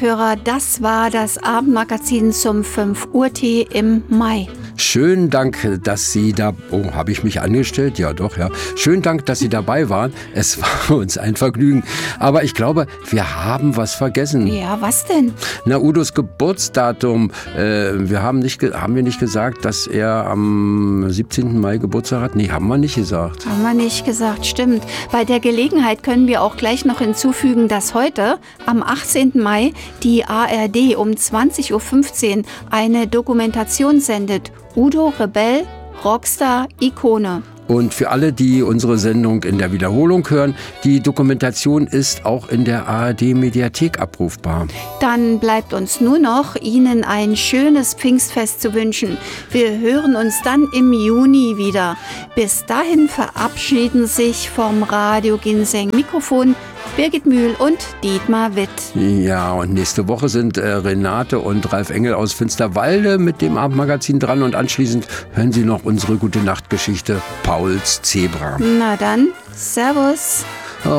Hörer, das war das Abendmagazin zum 5 Uhr Tee im Mai. Schönen Dank, dass Sie da... Oh, habe ich mich angestellt? Ja, doch, ja. Schönen Dank, dass Sie dabei waren. Es war uns ein Vergnügen. Aber ich glaube, wir haben was vergessen. Ja, was denn? Na, Udos Geburtsdatum. Haben wir nicht gesagt, dass er am 17. Mai Geburtstag hat? Nee, haben wir nicht gesagt. Haben wir nicht gesagt, stimmt. Bei der Gelegenheit können wir auch gleich noch hinzufügen, dass heute, am 18. Mai, die ARD um 20.15 Uhr eine Dokumentation sendet. Udo Rebell, Rockstar, Ikone. Und für alle, die unsere Sendung in der Wiederholung hören, die Dokumentation ist auch in der ARD-Mediathek abrufbar. Dann bleibt uns nur noch, Ihnen ein schönes Pfingstfest zu wünschen. Wir hören uns dann im Juni wieder. Bis dahin verabschieden sich vom Radio Ginseng Mikrofon Birgit Mühl und Dietmar Witt. Ja, und nächste Woche sind Renate und Ralf Engel aus Finsterwalde mit dem Abendmagazin dran und anschließend hören Sie noch unsere Gute-Nacht-Geschichte Pauls Zebra. Na dann, Servus.